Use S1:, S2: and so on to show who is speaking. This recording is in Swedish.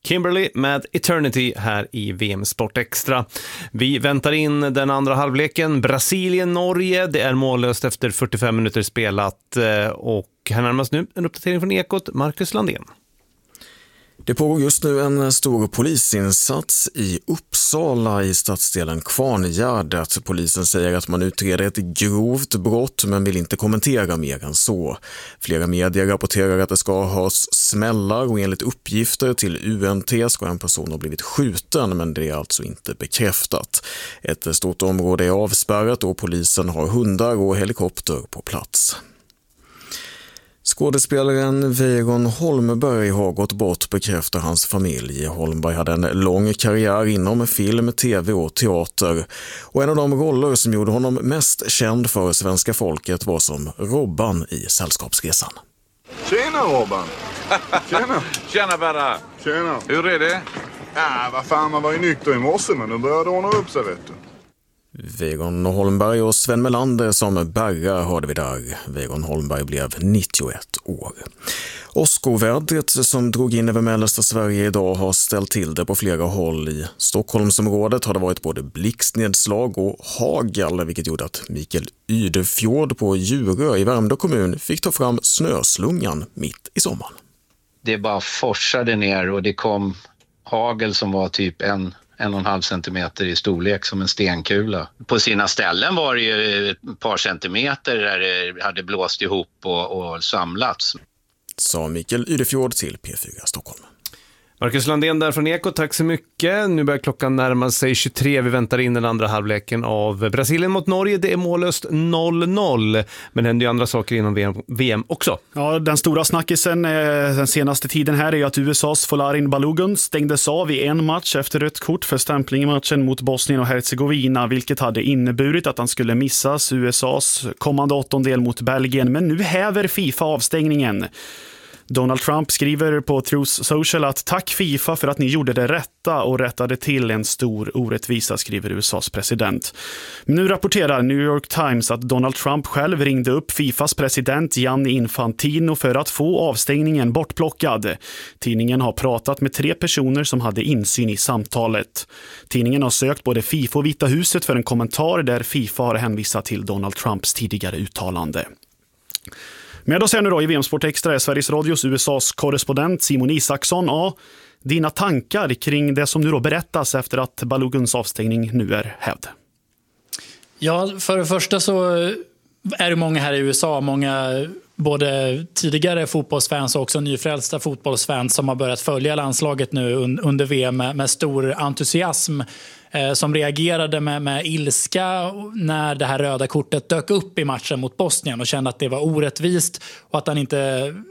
S1: Kimberly med Eternity här i VM Sport Extra. Vi väntar in den andra halvleken. Brasilien-Norge. Det är mållöst efter 45 minuter spelat. Och här närmast nu en uppdatering från Ekot, Marcus Landén.
S2: Det pågår just nu en stor polisinsats i Uppsala i stadsdelen Kvarngärdet. Polisen säger att man utreder ett grovt brott men vill inte kommentera mer än så. Flera medier rapporterar att det ska ha smällar och enligt uppgifter till UNT ska en person ha blivit skjuten, men det är alltså inte bekräftat. Ett stort område är avspärrat och polisen har hundar och helikopter på plats. Skådespelaren Weiron Holmberg har gått bort, bekräftar hans familj. Holmberg hade en lång karriär inom film, tv och teater. Och en av de roller som gjorde honom mest känd för svenska folket var som Robban i Sällskapsresan.
S3: Tjena Robban! Tjena!
S4: Tjena Berra!
S3: Tjena!
S4: Hur är det?
S3: Ja, vad fan, man var ju nykter i morse men nu började ordna upp sig, vet du.
S2: Weiron Holmberg och Sven Melander som Berra hörde vi där. Weiron Holmberg blev 91 år. Åskovädret som drog in över mellersta Sverige idag har ställt till det på flera håll. I Stockholmsområdet har det varit både blixtnedslag och hagel, vilket gjorde att Mikael Ydefjord på Djurö i Värmdö kommun fick ta fram snöslungan mitt i sommaren.
S5: Det bara forsade ner och det kom hagel som var typ 1,5 centimeter i storlek som en stenkula. På sina ställen var det ju ett par centimeter där det hade blåst ihop och samlats.
S2: Sa Mikael Ydefjord till P4 Stockholm.
S1: Marcus Landén där från Eko, tack så mycket. Nu börjar klockan närma sig 23. Vi väntar in den andra halvleken av Brasilien mot Norge. Det är mållöst 0-0. Men det händer ju andra saker inom VM också.
S6: Ja, den stora snackisen den senaste tiden här är ju att USAs Folarin Balogun stängdes av i en match efter rött kort för stämpling i matchen mot Bosnien och Herzegovina, vilket hade inneburit att han skulle missas USAs kommande åttondel mot Belgien. Men nu häver FIFA avstängningen. Donald Trump skriver på Truth Social att tack FIFA för att ni gjorde det rätta och rättade till en stor orättvisa, skriver USAs president. Men nu rapporterar New York Times att Donald Trump själv ringde upp FIFAs president Gianni Infantino för att få avstängningen bortplockad. Tidningen har pratat med 3 personer som hade insyn i samtalet. Tidningen har sökt både FIFA och Vita huset för en kommentar där FIFA har hänvisat till Donald Trumps tidigare uttalande. Med oss här nu då i VM Sport Extra är Sveriges Radios USAs korrespondent Simon Isaksson. Ja, dina tankar kring det som nu då berättas efter att Baloguns avstängning nu är hävd?
S7: Ja, för det första så är det många här i USA, många både tidigare fotbollsfans och också nyfrälsta fotbollsfans som har börjat följa landslaget nu under VM med stor entusiasm, som reagerade med ilska när det här röda kortet dök upp i matchen mot Bosnien och kände att det var orättvist och att han inte